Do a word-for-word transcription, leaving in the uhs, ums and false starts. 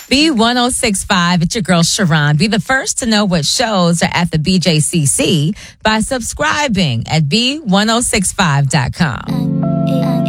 B ten sixty-five, it's your girl Sharon. Be the first to know what shows are at the B J C C by subscribing at B ten sixty-five dot com.